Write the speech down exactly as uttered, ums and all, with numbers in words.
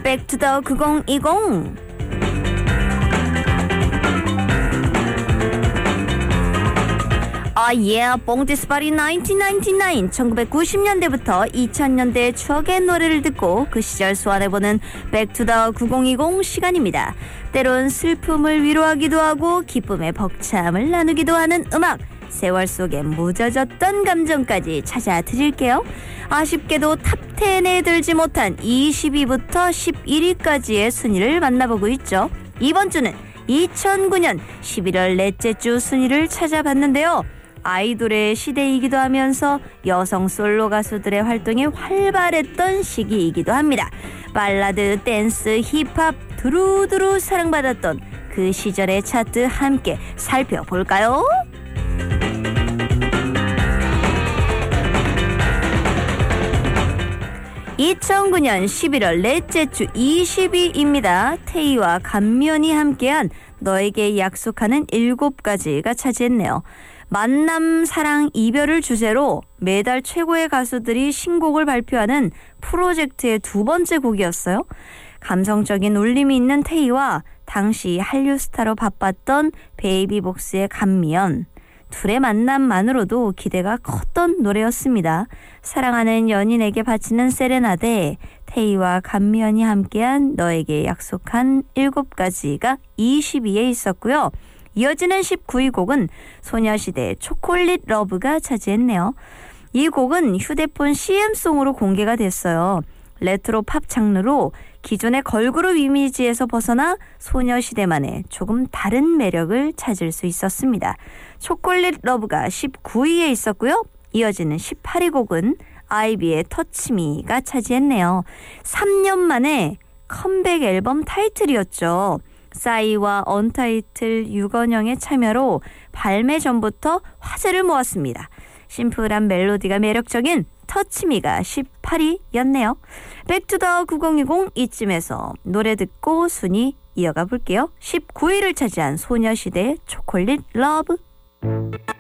백투더 구천이십. 아, 예, 봉디스바리 천구백구십구. 천구백구십 년대부터 이천 년대의 추억의 노래를 듣고 그 시절 소환해보는 백투더 구천이십 시간입니다. 때론 슬픔을 위로하기도 하고 기쁨의 벅참을 나누기도 하는 음악. 세월 속에 묻어졌던 감정까지 찾아 드릴게요. 아쉽게도 탑텐에 들지 못한 이십 위부터 십일 위까지의 순위를 만나보고 있죠. 이번 주는 이천구 년 십일월 넷째 주 순위를 찾아봤는데요. 아이돌의 시대이기도 하면서 여성 솔로 가수들의 활동이 활발했던 시기이기도 합니다. 발라드, 댄스, 힙합 두루두루 사랑받았던 그 시절의 차트 함께 살펴볼까요? 이천구 년 십일월 넷째 주 이십 위입니다. 태희와 감면이 함께한 너에게 약속하는 일곱 가지가 차지했네요. 만남, 사랑, 이별을 주제로 매달 최고의 가수들이 신곡을 발표하는 프로젝트의 두 번째 곡이었어요. 감성적인 울림이 있는 태희와 당시 한류 스타로 바빴던 베이비복스의 감미연. 둘의 만남만으로도 기대가 컸던 노래였습니다. 사랑하는 연인에게 바치는 세레나데, 태희와 감미연이 함께한 너에게 약속한 일곱 가지가 이십 위에 있었고요. 이어지는 십구 위 곡은 소녀시대의 초콜릿 러브가 차지했네요. 이 곡은 휴대폰 씨엠송으로 공개가 됐어요. 레트로 팝 장르로 기존의 걸그룹 이미지에서 벗어나 소녀시대만의 조금 다른 매력을 찾을 수 있었습니다. 초콜릿 러브가 십구 위에 있었고요. 이어지는 십팔 위 곡은 아이비의 터치미가 차지했네요. 삼 년 만에 컴백 앨범 타이틀이었죠. 싸이와 언타이틀 유건영의 참여로 발매 전부터 화제를 모았습니다. 심플한 멜로디가 매력적인 터치미가 십팔 위였네요. 백투더 구천이십 이쯤에서 노래 듣고 순위 이어가 볼게요. 십구 위를 차지한 소녀시대의 초콜릿 러브.